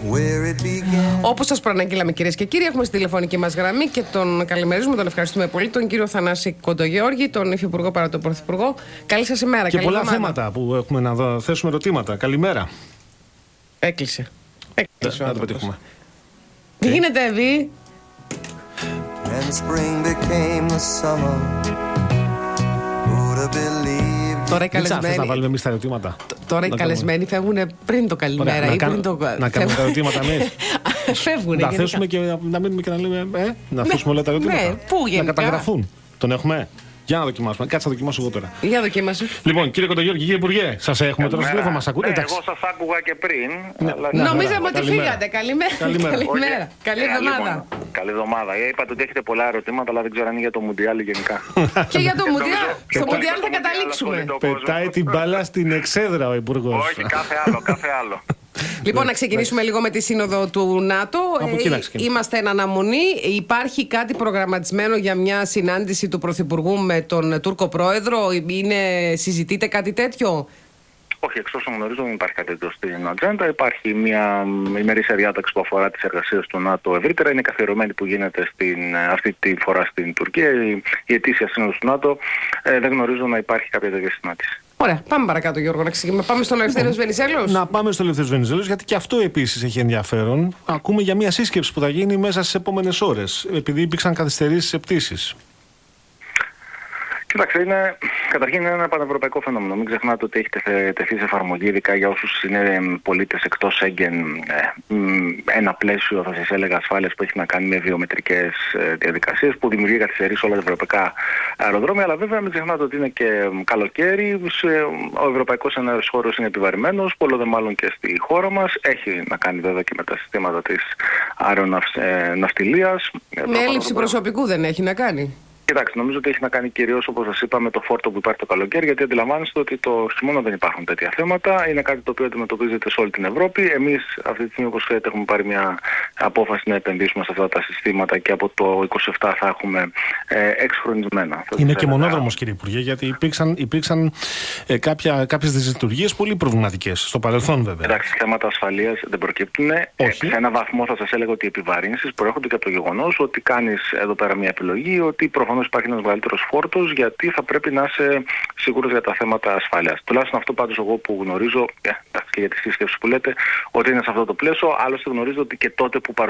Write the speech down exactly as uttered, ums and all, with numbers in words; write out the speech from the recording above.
Όπως σας προαναγγείλαμε, κυρίες και κύριοι, έχουμε στη τηλεφωνική μας γραμμή και τον καλημερίζουμε, τον ευχαριστούμε πολύ, τον κύριο Θανάση Κοντογεώργη, τον Υφυπουργό παρά τον Πρωθυπουργό. Καλή σας ημέρα. Και καλή πολλά εβδομάδα. θέματα που έχουμε να δω, θέσουμε ερωτήματα. Καλημέρα. Έκλεισε. Έκλεισε. Να το πετύχουμε. Τι γίνεται, Εβί? Τώρα οι καλεσμένοι, να βάλουμε εμείς τα ερωτήματα. Τώρα οι καλεσμένοι φεύγουν πριν το καλημέρα. Ωραία, ή να, πριν κάνω, το... να κάνουμε τα ερωτήματα εμείς. Φεύγουν. Να θέσουμε και να μείνουμε και να λέμε. Ε, να ναι, θέσουμε όλα τα ερωτήματα. Ναι, πού γενικά. Να καταγραφούν. Τον έχουμε. Για να δοκιμάσουμε. Κάτσε να δοκιμάσω εγώ τώρα. Για δοκίμασε. Λοιπόν, κύριε Κοντογεώργη, κύριε Υπουργέ, σας έχουμε τώρα στο τηλέφωνο, μας ακούτε? Ναι, εγώ σας άκουγα και πριν. Ναι, αλλά... ναι, νομίζαμε ότι καλημέρα. φύγατε. Καλημέρα. Καλημέρα. Καλημέρα. Καλή εβδομάδα. Λοιπόν, καλή εβδομάδα. Είπατε ότι έχετε πολλά ερωτήματα, αλλά δεν ξέρω αν είναι για το Μουντιάλ γενικά. Και για το Μουντιάλ. Και Στο το- Μουντιάλ θα το καταλήξουμε. Μουντιάλ Πετάει την μπάλα στην εξέδρα ο Υπουργός. Όχι, κάθε άλλο, κάθε άλλο. Λοιπόν, να ξεκινήσουμε λίγο με τη σύνοδο του ΝΑΤΟ. Από εκεί να ξεκινήσουμε. Είμαστε εν αναμονή. Υπάρχει κάτι προγραμματισμένο για μια συνάντηση του Πρωθυπουργού με τον Τούρκο Πρόεδρο? Είναι, συζητείτε κάτι τέτοιο? Όχι, εξ όσων γνωρίζω δεν υπάρχει κάτι τέτοιο στην ατζέντα. Υπάρχει μια ημερήσια διάταξη που αφορά τις εργασίες του ΝΑΤΟ ευρύτερα. Είναι καθιερωμένη που γίνεται στην, αυτή τη φορά στην Τουρκία. Η, η ετήσια σύνοδος του ΝΑΤΟ. Ε, δεν γνωρίζω να υπάρχει κάποια τέτοια συνάντηση. Ωραία, πάμε παρακάτω, Γιώργο, να ξεκινήσουμε. Πάμε στον Ελευθέριος Βενιζέλος. Να πάμε στο Ελευθέριος Βενιζέλος, γιατί και αυτό επίσης έχει ενδιαφέρον. Ακούμε για μια σύσκεψη που θα γίνει μέσα στις επόμενες ώρες, επειδή υπήρξαν καθυστερήσεις σε πτήσεις. Κοιτάξτε, είναι, καταρχήν είναι ένα πανευρωπαϊκό φαινόμενο. Μην ξεχνάτε ότι έχει τεθε, τεθεί σε εφαρμογή, ειδικά για όσους είναι πολίτες εκτός Σέγγεν, ε, ένα πλαίσιο, θα σας έλεγα, ασφάλειας που έχει να κάνει με βιομετρικές ε, διαδικασίες που δημιουργεί καθυστερήσεις σε όλα τα ευρωπαϊκά αεροδρόμια. Αλλά βέβαια μην ξεχνάτε ότι είναι και καλοκαίρι, σε, ο ευρωπαϊκός εναέριος χώρος είναι επιβαρημένος, πολλό δε μάλλον και στη χώρα μας. Έχει να κάνει βέβαια και με τα συστήματα της αεροναυτιλίας. Με έλλειψη προσωπικού δεν έχει να κάνει? Κοιτάξτε, νομίζω ότι έχει να κάνει κυρίως, όπως σας είπα, με το φόρτο που υπάρχει το καλοκαίρι, γιατί αντιλαμβάνεστε ότι το χειμώνα δεν υπάρχουν τέτοια θέματα. Είναι κάτι το οποίο αντιμετωπίζεται σε όλη την Ευρώπη. Εμείς αυτή τη στιγμή, όπως ξέρετε, έχουμε πάρει μια απόφαση να επενδύσουμε σε αυτά τα συστήματα και από το είκοσι επτά θα έχουμε ε, εξχρονισμένα. Είναι και μονόδρομος, κύριε Υπουργέ, γιατί υπήρξαν, υπήρξαν ε, κάποιες δυσλειτουργίες πολύ προβληματικές στο παρελθόν, βέβαια. Εντάξει, θέματα ασφαλείας δεν προκύπτουν. Ε, σε ένα βαθμό θα σας έλεγα ότι οι επιβαρύνσεις προέρχονται και από το γεγονός ότι κάνεις εδώ πέρα μια επιλογή, ότι προφανώς υπάρχει ένας μεγαλύτερος φόρτος, γιατί θα πρέπει να είσαι σίγουρος για τα θέματα ασφάλειας. Τουλάχιστον αυτό πάντως εγώ που γνωρίζω, ε, και για τη σύσκεψη που λέτε, ότι είναι σε αυτό το πλαίσιο. Άλλωστε γνωρίζω ότι και τότε που